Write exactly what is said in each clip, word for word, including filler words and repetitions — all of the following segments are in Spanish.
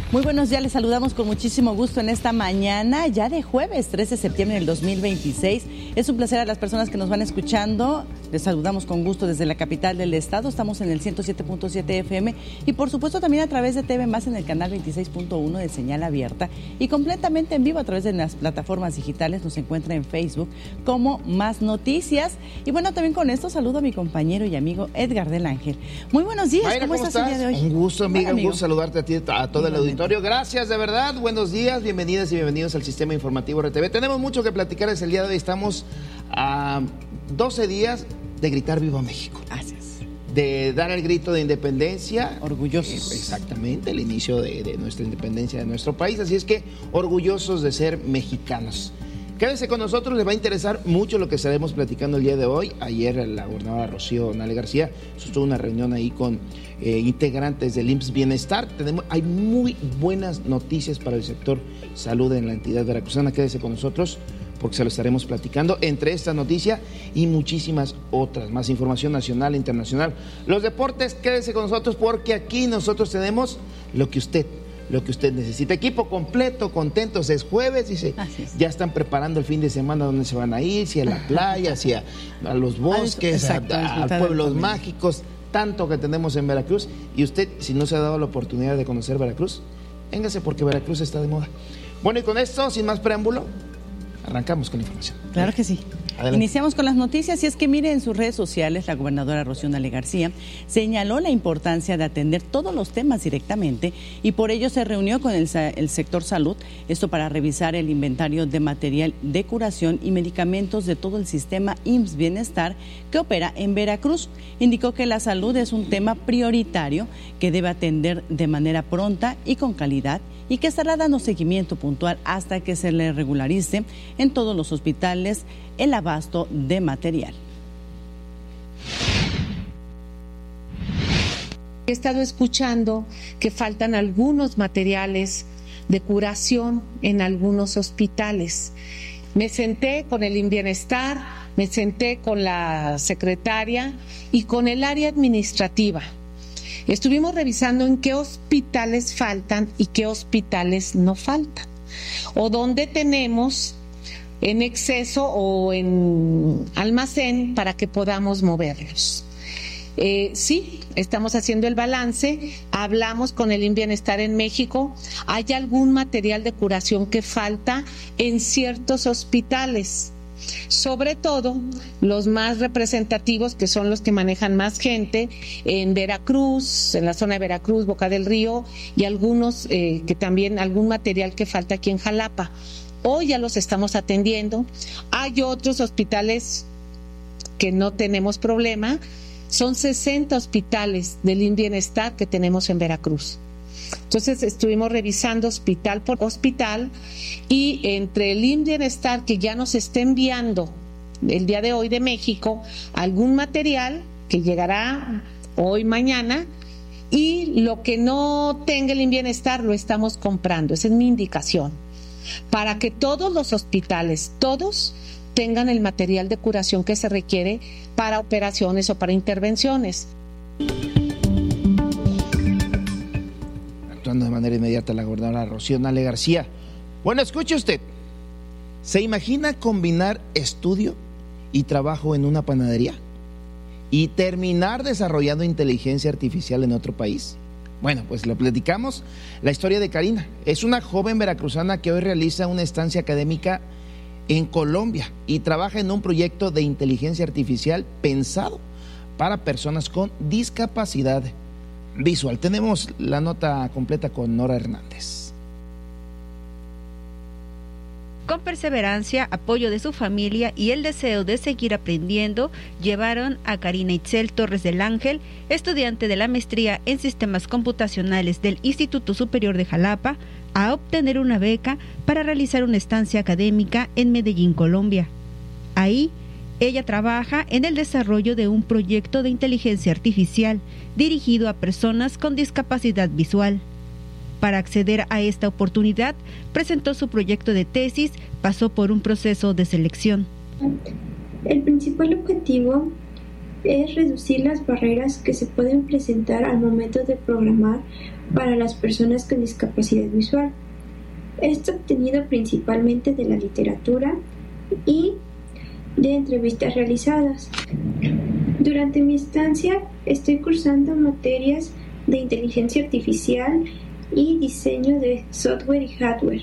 Muy buenos días, les saludamos con muchísimo gusto en esta mañana, ya de jueves trece de septiembre del dos mil veintiséis. Es un placer a las personas que nos van escuchando. Les saludamos con gusto desde la capital del estado. Estamos en el ciento siete punto siete F M y por supuesto también a través de T V Más en el canal veintiséis punto uno de señal abierta y completamente en vivo a través de las plataformas digitales. Nos encuentra en Facebook como Más Noticias. Y bueno, también con esto saludo a mi compañero y amigo Edgar del Ángel. Muy buenos días, Mayra, ¿cómo, ¿cómo estás, estás el día de hoy? Un gusto, amiga, un gusto saludarte a ti, a todo el auditorio. Gracias, de verdad. Buenos días, bienvenidas y bienvenidos al Sistema Informativo R T V. Tenemos mucho que platicar desde el día de hoy. Estamos a doce días de gritar Viva México. Gracias. De dar el grito de independencia. Orgullosos. Eh, exactamente, el inicio de, de nuestra independencia de nuestro país. Así es que orgullosos de ser mexicanos. Quédense con nosotros, les va a interesar mucho lo que estaremos platicando el día de hoy. Ayer la gobernadora Rocío Nale García sostuvo una reunión ahí con eh, integrantes del I M S S Bienestar. Tenemos, hay muy buenas noticias para el sector salud en la entidad veracruzana. Quédese con nosotros porque se lo estaremos platicando entre esta noticia y muchísimas otras. Más información nacional e internacional. Los deportes, quédese con nosotros porque aquí nosotros tenemos lo que usted lo que usted necesita. Equipo completo, contentos, es jueves, dice, es. Ya están preparando el fin de semana donde se van a ir, si a la playa, si a, a los bosques, Exacto, a, a pueblos mágicos, tanto que tenemos en Veracruz. Y usted, si no se ha dado la oportunidad de conocer Veracruz, véngase porque Veracruz está de moda. Bueno, y con esto, sin más preámbulo, arrancamos con la información. Claro que sí. Adelante. Iniciamos con las noticias y es que mire, en sus redes sociales la gobernadora Rocío Nale García señaló la importancia de atender todos los temas directamente y por ello se reunió con el, el sector salud, esto para revisar el inventario de material de curación y medicamentos de todo el sistema I M S S Bienestar que opera en Veracruz. Indicó que la salud es un tema prioritario que debe atender de manera pronta y con calidad y que estará dando seguimiento puntual hasta que se le regularice en todos los hospitales el abasto de material. He estado escuchando que faltan algunos materiales de curación en algunos hospitales. Me senté con el I M S S Bienestar, me senté con la secretaria y con el área administrativa. Estuvimos revisando en qué hospitales faltan y qué hospitales no faltan, o dónde tenemos en exceso o en almacén para que podamos moverlos. Eh, sí, estamos haciendo el balance, hablamos con el I M S S Bienestar en México, hay algún material de curación que falta en ciertos hospitales, sobre todo los más representativos, que son los que manejan más gente, en Veracruz, en la zona de Veracruz, Boca del Río, y algunos eh, que también, algún material que falta aquí en Jalapa. Hoy ya los estamos atendiendo. Hay otros hospitales que no tenemos problema. Son sesenta hospitales del I M S S Bienestar que tenemos en Veracruz. Entonces estuvimos revisando hospital por hospital y entre el I M S S Bienestar que ya nos está enviando el día de hoy de México algún material que llegará hoy, mañana, y lo que no tenga el I M S S Bienestar lo estamos comprando. Esa es mi indicación. Para que todos los hospitales, todos, tengan el material de curación que se requiere para operaciones o para intervenciones. Actuando de manera inmediata la gobernadora Rocío Nale García. Bueno, escuche usted. ¿Se imagina combinar estudio y trabajo en una panadería? ¿Y terminar desarrollando inteligencia artificial en otro país? Bueno, pues lo platicamos. La historia de Karina es una joven veracruzana que hoy realiza una estancia académica en Colombia y trabaja en un proyecto de inteligencia artificial pensado para personas con discapacidad visual. Tenemos la nota completa con Nora Hernández. Con perseverancia, apoyo de su familia y el deseo de seguir aprendiendo, llevaron a Karina Itzel Torres del Ángel, estudiante de la maestría en sistemas computacionales del Instituto Superior de Jalapa, a obtener una beca para realizar una estancia académica en Medellín, Colombia. Ahí, ella trabaja en el desarrollo de un proyecto de inteligencia artificial dirigido a personas con discapacidad visual. Para acceder a esta oportunidad, presentó su proyecto de tesis, pasó por un proceso de selección. El principal objetivo es reducir las barreras que se pueden presentar al momento de programar para las personas con discapacidad visual. Esto obtenido principalmente de la literatura y de entrevistas realizadas. Durante mi estancia estoy cursando materias de inteligencia artificial y diseño de software y hardware.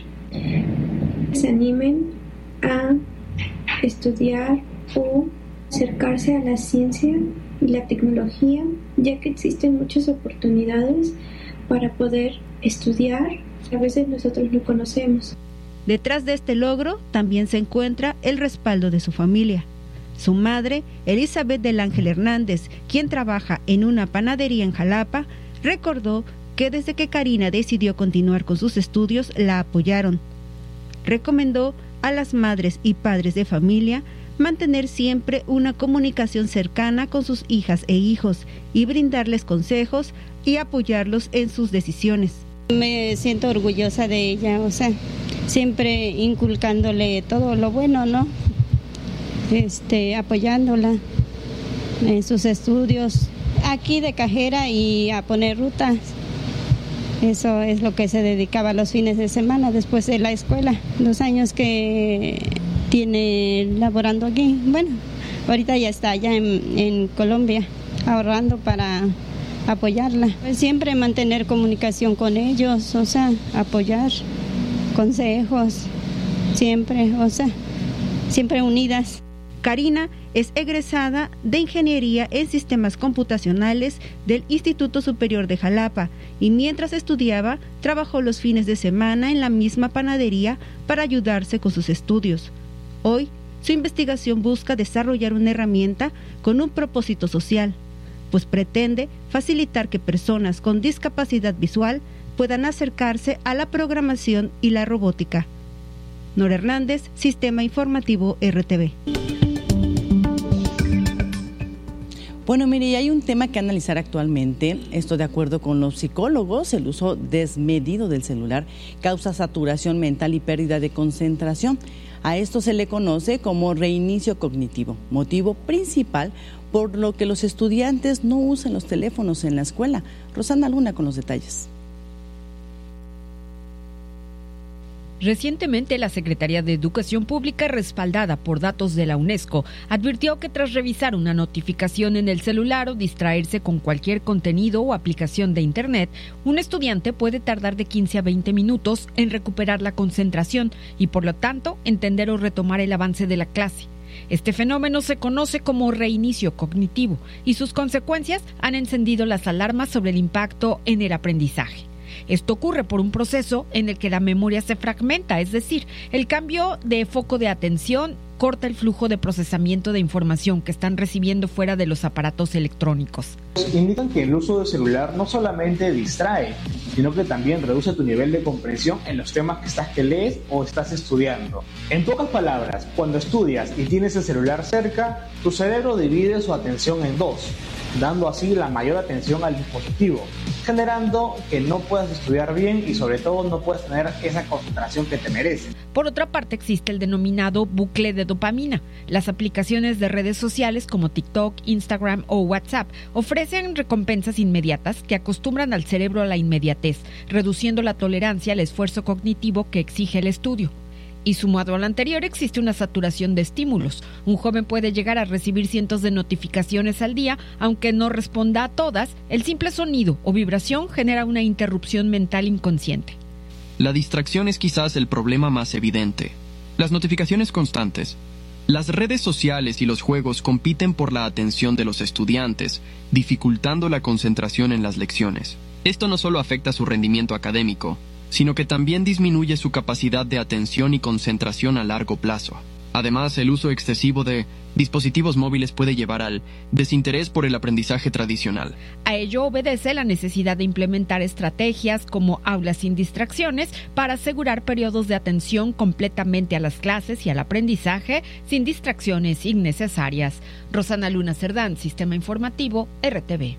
Se animen a estudiar o acercarse a la ciencia y la tecnología, ya que existen muchas oportunidades para poder estudiar que a veces nosotros no conocemos. Detrás de este logro también se encuentra el respaldo de su familia. Su madre, Elizabeth del Ángel Hernández, quien trabaja en una panadería en Jalapa, recordó que desde que Karina decidió continuar con sus estudios, la apoyaron. Recomendó a las madres y padres de familia mantener siempre una comunicación cercana con sus hijas e hijos y brindarles consejos y apoyarlos en sus decisiones. Me siento orgullosa de ella, o sea, siempre inculcándole todo lo bueno, ¿no? Este, apoyándola en sus estudios aquí de cajera y a poner rutas. Eso es lo que se dedicaba los fines de semana después de la escuela. Los años que tiene laborando aquí, bueno, ahorita ya está allá en, en Colombia ahorrando para apoyarla. Pues siempre mantener comunicación con ellos, o sea, apoyar, consejos, siempre, o sea, siempre unidas. Karina es egresada de Ingeniería en Sistemas Computacionales del Instituto Superior de Jalapa y mientras estudiaba, trabajó los fines de semana en la misma panadería para ayudarse con sus estudios. Hoy, su investigación busca desarrollar una herramienta con un propósito social, pues pretende facilitar que personas con discapacidad visual puedan acercarse a la programación y la robótica. Nora Hernández, Sistema Informativo R T V. Bueno, mire, y hay un tema que analizar actualmente. Esto de acuerdo con los psicólogos, el uso desmedido del celular causa saturación mental y pérdida de concentración. A esto se le conoce como reinicio cognitivo, motivo principal por lo que los estudiantes no usan los teléfonos en la escuela. Rosana Luna con los detalles. Recientemente, la Secretaría de Educación Pública, respaldada por datos de la UNESCO, advirtió que tras revisar una notificación en el celular o distraerse con cualquier contenido o aplicación de Internet, un estudiante puede tardar de quince a veinte minutos en recuperar la concentración y, por lo tanto, entender o retomar el avance de la clase. Este fenómeno se conoce como reinicio cognitivo y sus consecuencias han encendido las alarmas sobre el impacto en el aprendizaje. Esto ocurre por un proceso en el que la memoria se fragmenta, es decir, el cambio de foco de atención corta el flujo de procesamiento de información que están recibiendo fuera de los aparatos electrónicos. Indican que el uso del celular no solamente distrae, sino que también reduce tu nivel de comprensión en los temas que estás que lees o estás estudiando. En pocas palabras, cuando estudias y tienes el celular cerca, tu cerebro divide su atención en dos, dando así la mayor atención al dispositivo, generando que no puedas estudiar bien y sobre todo no puedas tener esa concentración que te mereces. Por otra parte, existe el denominado bucle de dopamina. Las aplicaciones de redes sociales como TikTok, Instagram o WhatsApp ofrecen recompensas inmediatas que acostumbran al cerebro a la inmediatez, reduciendo la tolerancia al esfuerzo cognitivo que exige el estudio. Y sumado a lo anterior, existe una saturación de estímulos. Un joven puede llegar a recibir cientos de notificaciones al día, aunque no responda a todas. El simple sonido o vibración genera una interrupción mental inconsciente. La distracción es quizás el problema más evidente. Las notificaciones constantes. Las redes sociales y los juegos compiten por la atención de los estudiantes, dificultando la concentración en las lecciones. Esto no solo afecta su rendimiento académico, sino que también disminuye su capacidad de atención y concentración a largo plazo. Además, el uso excesivo de dispositivos móviles puede llevar al desinterés por el aprendizaje tradicional. A ello obedece la necesidad de implementar estrategias como aulas sin distracciones para asegurar periodos de atención completamente a las clases y al aprendizaje sin distracciones innecesarias. Rosana Luna Cerdán, Sistema Informativo, R T V.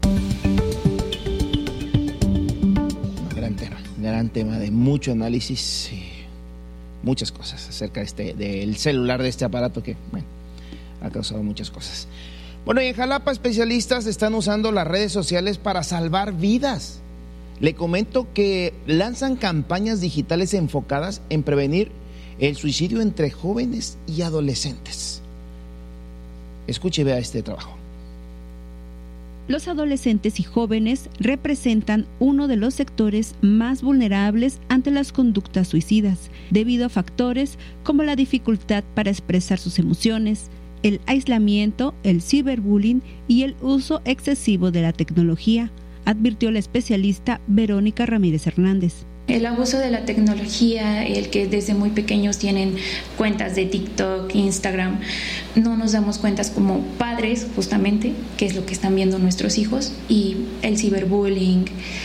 Gran tema, gran tema de mucho análisis y muchas cosas acerca de este, del celular, de este aparato que, bueno, ha causado muchas cosas. Bueno, y en Jalapa especialistas están usando las redes sociales para salvar vidas. Le comento que lanzan campañas digitales enfocadas en prevenir el suicidio entre jóvenes y adolescentes. Escuche y vea este trabajo. Los adolescentes y jóvenes representan uno de los sectores más vulnerables ante las conductas suicidas, debido a factores como la dificultad para expresar sus emociones, el aislamiento, el ciberbullying y el uso excesivo de la tecnología, advirtió la especialista Verónica Ramírez Hernández. El abuso de la tecnología, el que desde muy pequeños tienen cuentas de TikTok, Instagram, no nos damos cuenta como padres justamente qué es lo que están viendo nuestros hijos, y el ciberbullying,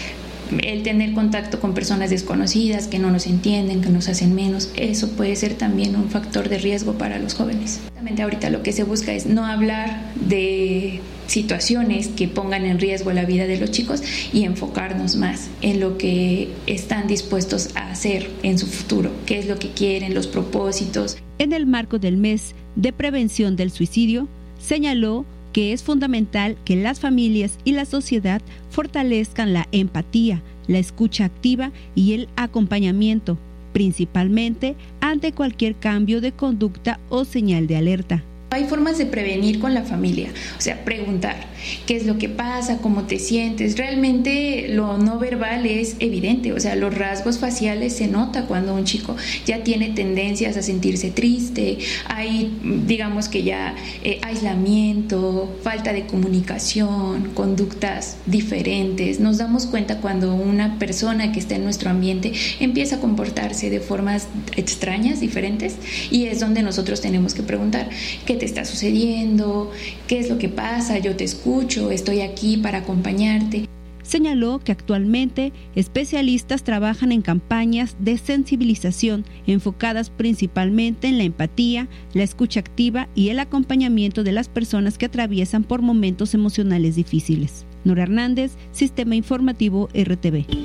el tener contacto con personas desconocidas que no nos entienden, que nos hacen menos, eso puede ser también un factor de riesgo para los jóvenes. Ahorita lo que se busca es no hablar de situaciones que pongan en riesgo la vida de los chicos y enfocarnos más en lo que están dispuestos a hacer en su futuro, qué es lo que quieren, los propósitos. En el marco del mes de prevención del suicidio, señaló que es fundamental que las familias y la sociedad fortalezcan la empatía, la escucha activa y el acompañamiento, principalmente ante cualquier cambio de conducta o señal de alerta. Hay formas de prevenir con la familia, o sea, preguntar qué es lo que pasa, cómo te sientes. Realmente lo no verbal es evidente, o sea, los rasgos faciales se nota cuando un chico ya tiene tendencias a sentirse triste, hay, digamos que ya eh, aislamiento, falta de comunicación, conductas diferentes. Nos damos cuenta cuando una persona que está en nuestro ambiente empieza a comportarse de formas extrañas, diferentes, y es donde nosotros tenemos que preguntar qué te está sucediendo, qué es lo que pasa, yo te escucho, estoy aquí para acompañarte. Señaló que actualmente especialistas trabajan en campañas de sensibilización enfocadas principalmente en la empatía, la escucha activa y el acompañamiento de las personas que atraviesan por momentos emocionales difíciles. Nora Hernández, Sistema Informativo R T V.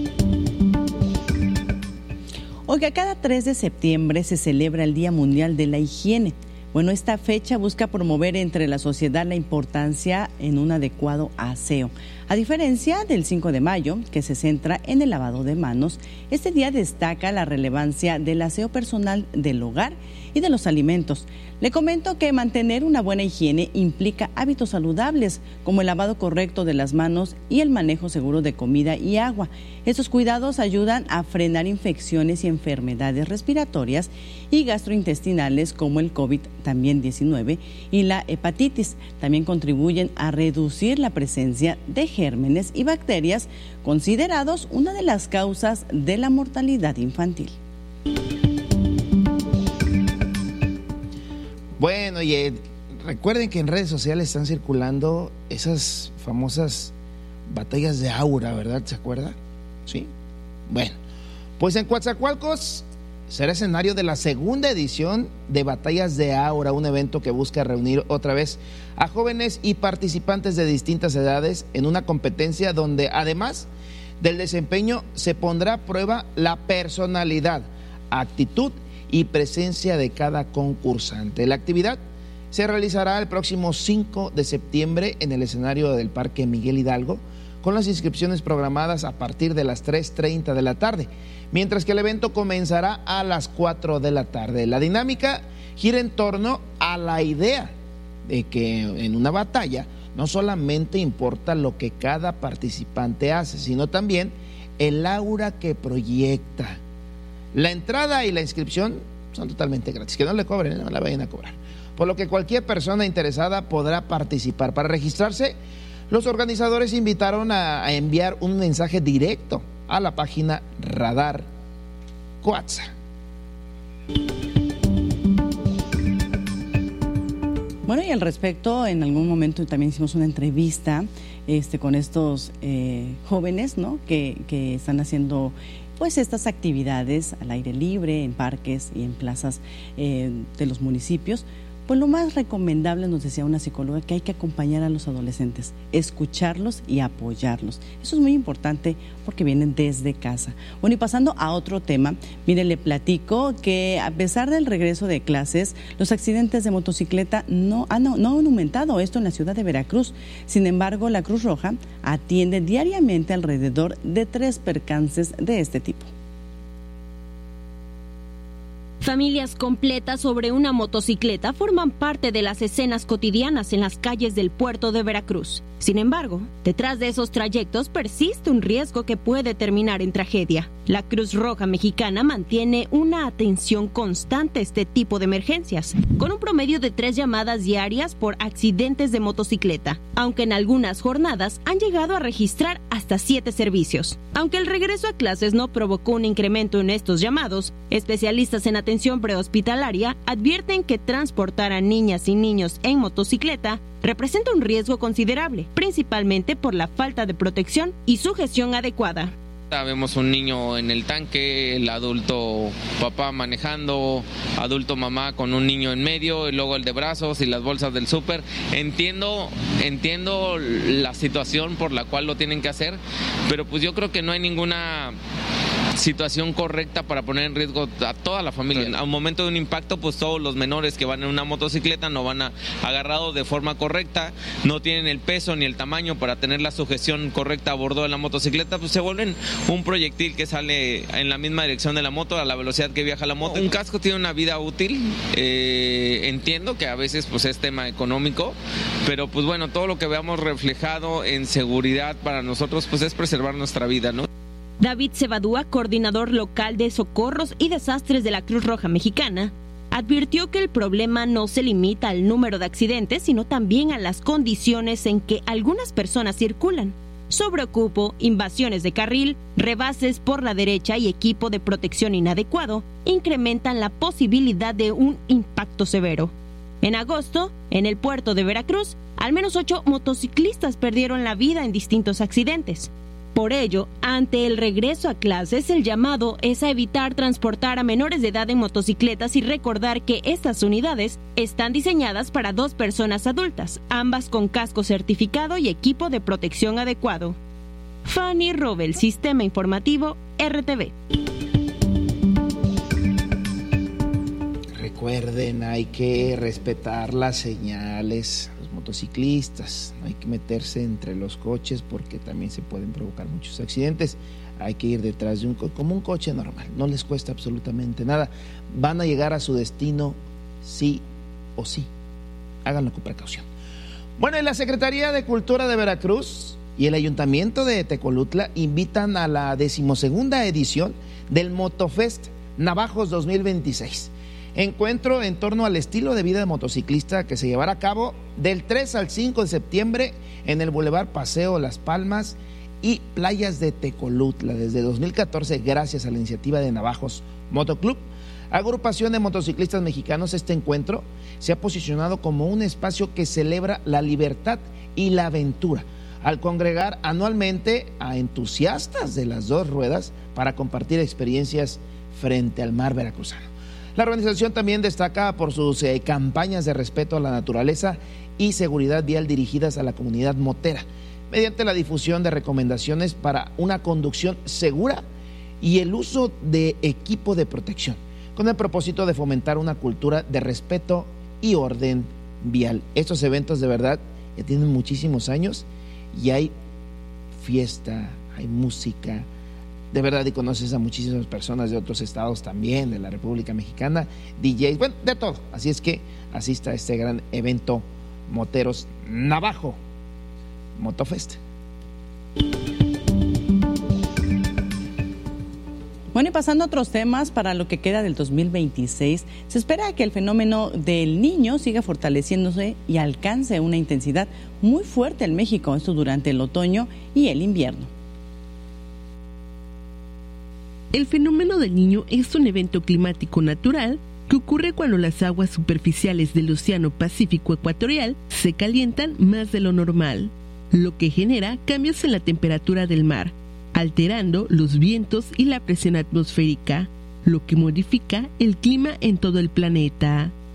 Oiga, cada tres de septiembre se celebra el Día Mundial de la Higiene. Bueno, esta fecha busca promover entre la sociedad la importancia en un adecuado aseo. A diferencia del cinco de mayo, que se centra en el lavado de manos, este día destaca la relevancia del aseo personal del hogar y de los alimentos. Le comento que mantener una buena higiene implica hábitos saludables, como el lavado correcto de las manos y el manejo seguro de comida y agua. Estos cuidados ayudan a frenar infecciones y enfermedades respiratorias y gastrointestinales como el COVID también diecinueve y la hepatitis. También contribuyen a reducir la presencia de gérmenes y bacterias, considerados una de las causas de la mortalidad infantil. Bueno, y eh, recuerden que en redes sociales están circulando esas famosas batallas de aura, ¿verdad? ¿Se acuerda? Sí. Bueno, pues en Coatzacoalcos será escenario de la segunda edición de Batallas de Aura, un evento que busca reunir otra vez a jóvenes y participantes de distintas edades en una competencia donde, además del desempeño, se pondrá a prueba la personalidad, actitud y presencia de cada concursante. La actividad se realizará el próximo cinco de septiembre en el escenario del Parque Miguel Hidalgo, con las inscripciones programadas a partir de las tres treinta de la tarde, mientras que el evento comenzará a las cuatro de la tarde. La dinámica gira en torno a la idea de que en una batalla no solamente importa lo que cada participante hace, sino también el aura que proyecta. La entrada y la inscripción son totalmente gratis, que no le cobren, no la vayan a cobrar, por lo que cualquier persona interesada podrá participar. Para registrarse, los organizadores invitaron a, a enviar un mensaje directo a la página Radar Coatza. Bueno, y al respecto, en algún momento también hicimos una entrevista este, con estos eh, jóvenes, ¿no? que, que están haciendo pues estas actividades al aire libre, en parques y en plazas eh, de los municipios, Pues lo más recomendable, nos decía una psicóloga, que hay que acompañar a los adolescentes, escucharlos y apoyarlos. Eso es muy importante porque vienen desde casa. Bueno, y pasando a otro tema, mire, le platico que a pesar del regreso de clases, los accidentes de motocicleta no han, no han aumentado, esto en la ciudad de Veracruz. Sin embargo, la Cruz Roja atiende diariamente alrededor de tres percances de este tipo. Familias completas sobre una motocicleta forman parte de las escenas cotidianas en las calles del puerto de Veracruz. Sin embargo, detrás de esos trayectos persiste un riesgo que puede terminar en tragedia. La Cruz Roja Mexicana mantiene una atención constante a este tipo de emergencias, con un promedio de tres llamadas diarias por accidentes de motocicleta, aunque en algunas jornadas han llegado a registrar hasta siete servicios. Aunque el regreso a clases no provocó un incremento en estos llamados, especialistas en atención prehospitalaria advierten que transportar a niñas y niños en motocicleta representa un riesgo considerable, principalmente por la falta de protección y sujeción adecuada. Vemos un niño en el tanque, el adulto papá manejando, adulto mamá con un niño en medio y luego el de brazos y las bolsas del súper. Entiendo, entiendo la situación por la cual lo tienen que hacer, pero pues yo creo que no hay ninguna situación correcta para poner en riesgo a toda la familia. A un momento de un impacto, pues todos los menores que van en una motocicleta no van a, agarrados de forma correcta, no tienen el peso ni el tamaño para tener la sujeción correcta a bordo de la motocicleta, pues se vuelven un proyectil que sale en la misma dirección de la moto, a la velocidad que viaja la moto. Un casco tiene una vida útil, eh, entiendo que a veces pues es tema económico, pero pues bueno, todo lo que veamos reflejado en seguridad para nosotros pues es preservar nuestra vida, ¿no? David Cebadúa, coordinador local de socorros y desastres de la Cruz Roja Mexicana, advirtió que el problema no se limita al número de accidentes, sino también a las condiciones en que algunas personas circulan. Sobreocupo, invasiones de carril, rebases por la derecha y equipo de protección inadecuado incrementan la posibilidad de un impacto severo. En agosto, en el puerto de Veracruz, al menos ocho motociclistas perdieron la vida en distintos accidentes. Por ello, ante el regreso a clases, el llamado es a evitar transportar a menores de edad en motocicletas y recordar que estas unidades están diseñadas para dos personas adultas, ambas con casco certificado y equipo de protección adecuado. Fanny Robel, Sistema Informativo, R T V. Recuerden, hay que respetar las señales. Motociclistas, no hay que meterse entre los coches porque también se pueden provocar muchos accidentes. Hay que ir detrás de un coche, como un coche normal, no les cuesta absolutamente nada. Van a llegar a su destino sí o sí. Háganlo con precaución. Bueno, y la Secretaría de Cultura de Veracruz y el Ayuntamiento de Tecolutla invitan a la decimosegunda edición del Motofest Navajos dos mil veintiséis. Encuentro en torno al estilo de vida de motociclista que se llevará a cabo del tres al cinco de septiembre en el Boulevard Paseo Las Palmas y Playas de Tecolutla. Desde dos mil catorce, gracias a la iniciativa de Navajos Motoclub, agrupación de motociclistas mexicanos, este encuentro se ha posicionado como un espacio que celebra la libertad y la aventura, al congregar anualmente a entusiastas de las dos ruedas para compartir experiencias frente al mar veracruzano. La organización también destaca por sus eh, campañas de respeto a la naturaleza y seguridad vial dirigidas a la comunidad motera, mediante la difusión de recomendaciones para una conducción segura y el uso de equipo de protección, con el propósito de fomentar una cultura de respeto y orden vial. Estos eventos de verdad ya tienen muchísimos años y hay fiesta, hay música, de verdad, y conoces a muchísimas personas de otros estados también, de la República Mexicana, D Js, bueno, de todo. Así es que asista a este gran evento Moteros Navajo Motofest. Bueno, y pasando a otros temas, para lo que queda del dos mil veintiséis, se espera que el fenómeno del Niño siga fortaleciéndose y alcance una intensidad muy fuerte en México, esto durante el otoño y el invierno. El fenómeno del Niño es un evento climático natural que ocurre cuando las aguas superficiales del Océano Pacífico Ecuatorial se calientan más de lo normal, lo que genera cambios en la temperatura del mar, alterando los vientos y la presión atmosférica, lo que modifica el clima en todo el planeta.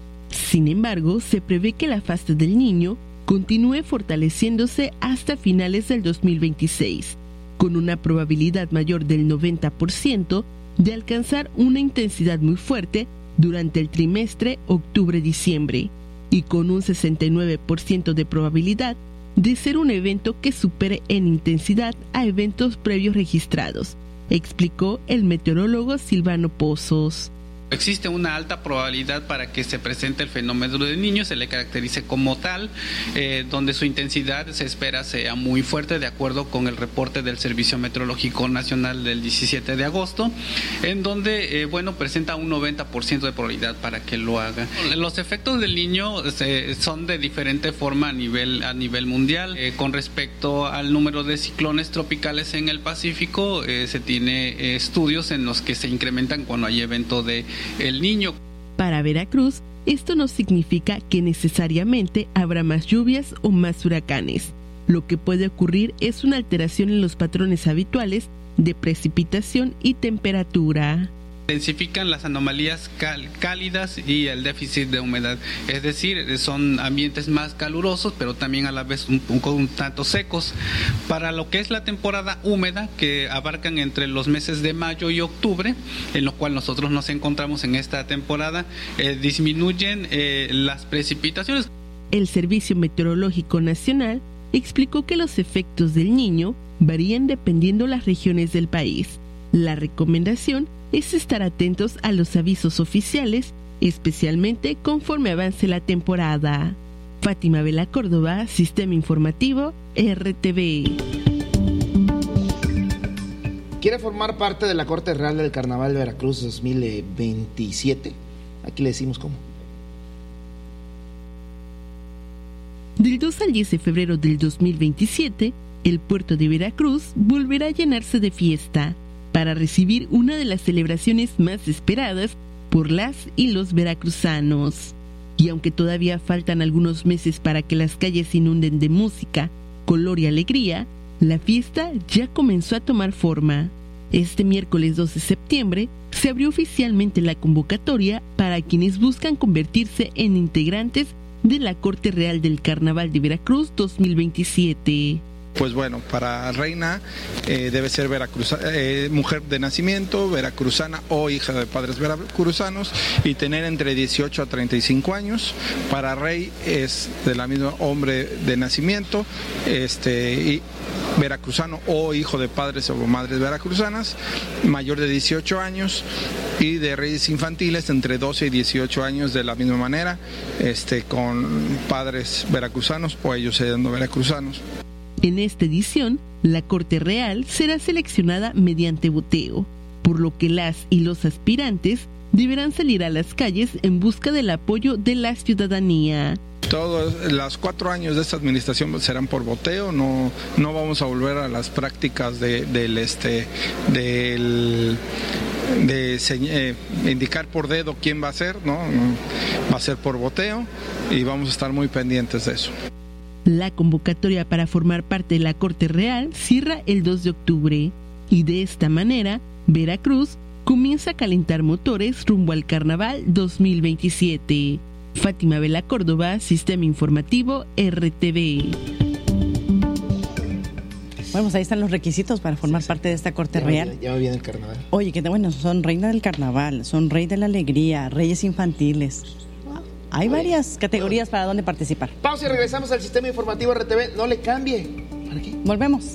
Sin embargo, se prevé que la fase del Niño continúe fortaleciéndose hasta finales del dos mil veintiséis, con una probabilidad mayor del noventa por ciento de alcanzar una intensidad muy fuerte durante el trimestre octubre-diciembre, y con un sesenta y nueve por ciento de probabilidad de ser un evento que supere en intensidad a eventos previos registrados, explicó el meteorólogo Silvano Pozos. Existe una alta probabilidad para que se presente el fenómeno del Niño, se le caracterice como tal, eh, donde su intensidad se espera sea muy fuerte, de acuerdo con el reporte del Servicio Meteorológico Nacional del diecisiete de agosto, en donde, eh, bueno, presenta un noventa por ciento de probabilidad para que lo haga. Los efectos del Niño eh, son de diferente forma a nivel, a nivel mundial. Eh, con respecto al número de ciclones tropicales en el Pacífico, eh, se tiene eh, estudios en los que se incrementan cuando hay evento de El Niño. Para Veracruz, esto no significa que necesariamente habrá más lluvias o más huracanes. Lo que puede ocurrir es una alteración en los patrones habituales de precipitación y temperatura. Intensifican las anomalías cal- cálidas y el déficit de humedad, es decir, son ambientes más calurosos, pero también a la vez un, un, un tanto secos. Para lo que es la temporada húmeda, que abarcan entre los meses de mayo y octubre, en lo cual nosotros nos encontramos en esta temporada, eh, disminuyen eh, las precipitaciones. El Servicio Meteorológico Nacional explicó que los efectos del Niño varían dependiendo las regiones del país. La recomendación es estar atentos a los avisos oficiales, especialmente conforme avance la temporada. Fátima Vela Córdoba, Sistema Informativo, R T V. ¿Quiere formar parte de la Corte Real del Carnaval de Veracruz dos mil veintisiete? Aquí le decimos cómo. Del dos al diez de febrero del dos mil veintisiete, el puerto de Veracruz volverá a llenarse de fiesta para recibir una de las celebraciones más esperadas por las y los veracruzanos. Y aunque todavía faltan algunos meses para que las calles se inunden de música, color y alegría, la fiesta ya comenzó a tomar forma. Este miércoles dos de septiembre se abrió oficialmente la convocatoria para quienes buscan convertirse en integrantes de la Corte Real del Carnaval de Veracruz dos mil veintisiete. Pues bueno, para reina eh, debe ser veracruza, eh, mujer de nacimiento, veracruzana o hija de padres veracruzanos y tener entre dieciocho a treinta y cinco años. Para rey es de la misma hombre de nacimiento, este, y veracruzano o hijo de padres o madres veracruzanas, mayor de dieciocho años, y de reyes infantiles entre doce y dieciocho años de la misma manera, este, con padres veracruzanos o ellos siendo veracruzanos. En esta edición, la Corte Real será seleccionada mediante voteo, por lo que las y los aspirantes deberán salir a las calles en busca del apoyo de la ciudadanía. Todos los cuatro años de esta administración serán por voteo, no, no vamos a volver a las prácticas de, del este del de eh, indicar por dedo quién va a ser, ¿no? Va a ser por voteo y vamos a estar muy pendientes de eso. La convocatoria para formar parte de la Corte Real cierra el dos de octubre y de esta manera Veracruz comienza a calentar motores rumbo al Carnaval dos mil veintisiete. Fátima Vela Córdoba, Sistema Informativo R T V. Bueno, pues ahí están los requisitos para formar sí, parte de esta Corte ya Real. Me, ya me viene el Carnaval. Oye, que bueno, son reina del Carnaval, son rey de la alegría, reyes infantiles. Hay varias categorías para dónde participar. Pausa y regresamos al Sistema Informativo R T V. No le cambie. ¿Para qué? Volvemos.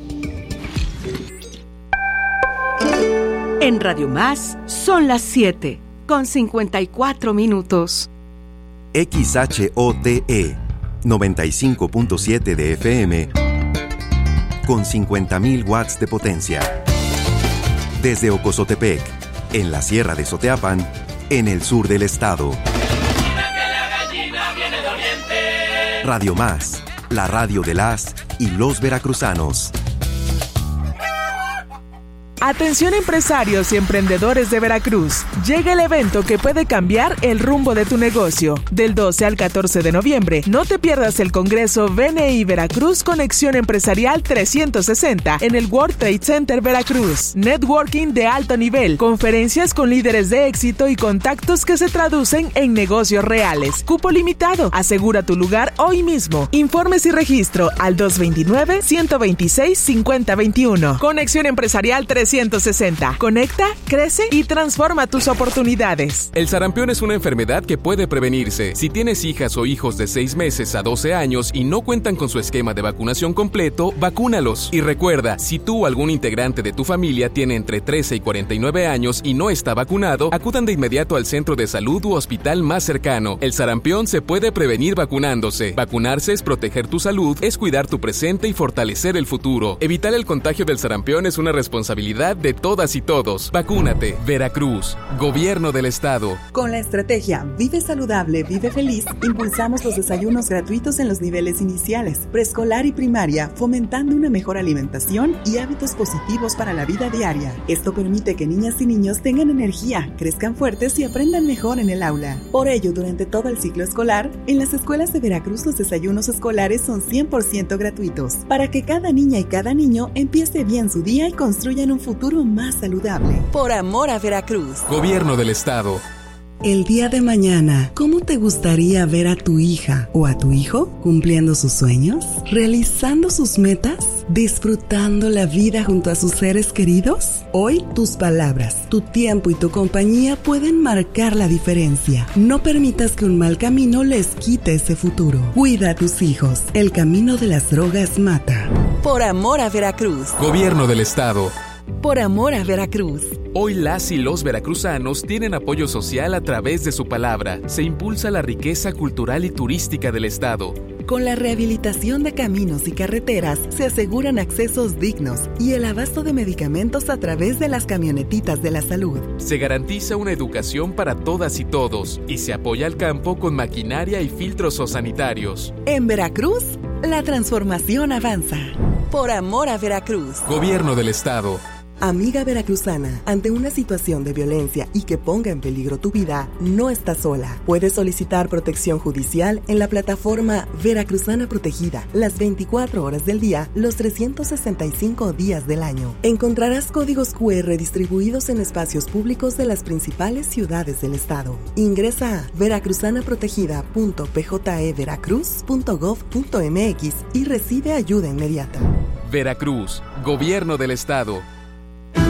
En Radio Más son las siete con cincuenta y cuatro minutos. X H O T E noventa y cinco punto siete de F M con cincuenta mil watts de potencia. Desde Ocozotepec, en la Sierra de Soteapan, en el sur del estado. Radio Más, la radio de las y los veracruzanos. Atención empresarios y emprendedores de Veracruz. Llega el evento que puede cambiar el rumbo de tu negocio. Del doce al catorce de noviembre, no te pierdas el Congreso B N I Veracruz Conexión Empresarial trescientos sesenta en el World Trade Center Veracruz. Networking de alto nivel, conferencias con líderes de éxito y contactos que se traducen en negocios reales. Cupo limitado. Asegura tu lugar hoy mismo. Informes y registro al dos veintinueve, ciento veintiséis, cincuenta veintiuno. Conexión Empresarial trescientos sesenta. Conecta, crece y transforma tus oportunidades. El sarampión es una enfermedad que puede prevenirse. Si tienes hijas o hijos de seis meses a doce años y no cuentan con su esquema de vacunación completo, vacúnalos. Y recuerda, si tú o algún integrante de tu familia tiene entre trece y cuarenta y nueve años y no está vacunado, acudan de inmediato al centro de salud u hospital más cercano. El sarampión se puede prevenir vacunándose. Vacunarse es proteger tu salud, es cuidar tu presente y fortalecer el futuro. Evitar el contagio del sarampión es una responsabilidad de todas y todos. Vacúnate. Veracruz. Gobierno del Estado. Con la estrategia Vive Saludable, Vive Feliz, impulsamos los desayunos gratuitos en los niveles iniciales, preescolar y primaria, fomentando una mejor alimentación y hábitos positivos para la vida diaria. Esto permite que niñas y niños tengan energía, crezcan fuertes y aprendan mejor en el aula. Por ello, durante todo el ciclo escolar, en las escuelas de Veracruz los desayunos escolares son cien por ciento gratuitos, para que cada niña y cada niño empiece bien su día y construyan un futuro más saludable. Por amor a Veracruz. Gobierno del Estado. El día de mañana, ¿cómo te gustaría ver a tu hija o a tu hijo cumpliendo sus sueños, realizando sus metas, disfrutando la vida junto a sus seres queridos? Hoy, tus palabras, tu tiempo y tu compañía pueden marcar la diferencia. No permitas que un mal camino les quite ese futuro. Cuida a tus hijos. El camino de las drogas mata. Por amor a Veracruz. Gobierno del Estado. Por amor a Veracruz. Hoy las y los veracruzanos tienen apoyo social a través de su palabra. Se impulsa la riqueza cultural y turística del Estado. Con la rehabilitación de caminos y carreteras se aseguran accesos dignos y el abasto de medicamentos a través de las camionetitas de la salud. Se garantiza una educación para todas y todos y se apoya al campo con maquinaria y filtros sanitarios. En Veracruz, la transformación avanza. Por amor a Veracruz. Gobierno del Estado. Amiga veracruzana, ante una situación de violencia y que ponga en peligro tu vida, no estás sola. Puedes solicitar protección judicial en la plataforma Veracruzana Protegida, las veinticuatro horas del día, los trescientos sesenta y cinco días del año. Encontrarás códigos cu erre distribuidos en espacios públicos de las principales ciudades del estado. Ingresa a veracruzana protegida punto p j e veracruz punto gov punto m x y recibe ayuda inmediata. Veracruz, Gobierno del Estado.